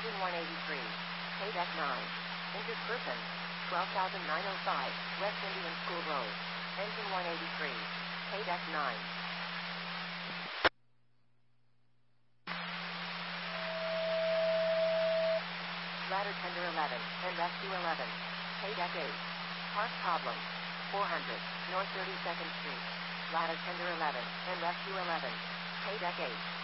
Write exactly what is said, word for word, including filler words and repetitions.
Engine one eighty-three. Paydeck nine. Injured person. twelve thousand nine hundred five, West Indian School Road. Engine one eighty-three. Paydeck nine. Ladder Tender eleven, and Rescue eleven. Paydeck eight. Park problem. four hundred, North thirty-second Street. Ladder Tender eleven, and Rescue eleven. Paydeck eight.